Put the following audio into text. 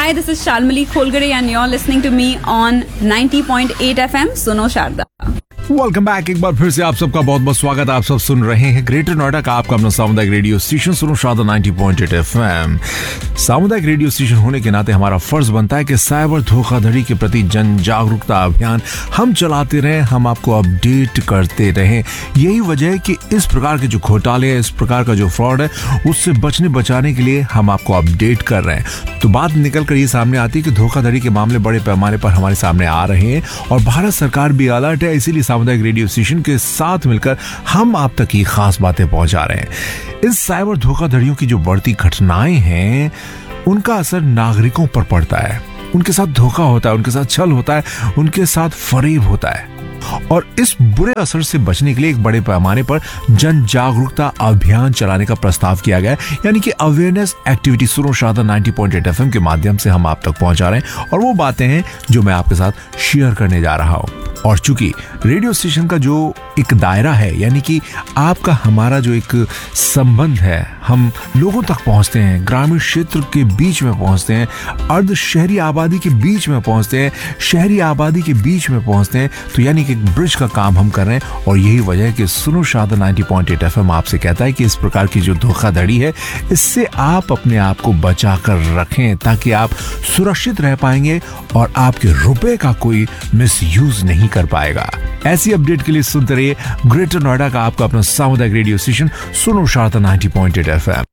Hi, this is Shalmali Kholgare and you're listening to me on 90.8 FM, Suno Sharda. Welcome back. एक बार फिर से आप सबका बहुत बहुत स्वागत। आप सब सुन रहे हैं ग्रेटर नोएडा का आपका अपना सामुदायिक रेडियो स्टेशन सुनो शारदा 90.8 FM। सामुदायिक रेडियो स्टेशन होने के नाते हमारा फर्ज बनता है कि साइबर धोखाधड़ी के प्रति जन जागरूकता अभियान हम चलाते रहें, हम आपको अपडेट करते रहें। यही वजह है कि इस प्रकार के जो घोटाले हैं, इस प्रकार का जो फ्रॉड है, उससे बचाने के लिए हम आपको अपडेट कर रहे हैं। तो बात निकल कर ये सामने आती है कि धोखाधड़ी के मामले बड़े पैमाने पर हमारे सामने आ रहे हैं और भारत सरकार भी अलर्ट है। इसीलिए सामुदायिक रेडियो स्टेशन के साथ मिलकर हम आप तक की खास बातें पहुंचा रहे हैं। इन साइबर धोखाधड़ियों की जो बढ़ती घटनाएं हैं, उनका असर नागरिकों पर पड़ता है। उनके साथ धोखा होता है, उनके साथ छल होता है, उनके साथ फरेब होता है। और इस बुरे असर से बचने के लिए एक बड़े पैमाने पर जन जागरूकता अभियान चलाने का प्रस्ताव किया गया है, यानी कि अवेयरनेस एक्टिविटी सुनो शारदा 90.8 FM के माध्यम से हम आप तक पहुंचा रहे हैं। और वो बातें हैं जो मैं आपके साथ शेयर करने जा रहा हूं। और चूंकि रेडियो स्टेशन का जो एक दायरा है, यानी कि आपका हमारा जो एक संबंध है, हम लोगों तक पहुंचते हैं, ग्रामीण क्षेत्र के बीच में पहुंचते हैं, अर्ध शहरी आबादी के बीच में पहुंचते हैं, शहरी आबादी के बीच में पहुंचते हैं, तो यानी कि एक ब्रिज का काम हम कर रहे हैं। और यही वजह है कि सुनो शारदा 90.8 FM आपसे कहता है कि इस प्रकार की जो धोखाधड़ी है, इससे आप अपने आप को बचा कर रखें, ताकि आप सुरक्षित रह पाएंगे और आपके रुपए का कोई मिसयूज नहीं कर पाएगा। ऐसी अपडेट के लिए सुनते रहिए ग्रेटर नोएडा का आपका अपना सामुदायिक रेडियो स्टेशन सुनो शारदा 90.8 FM।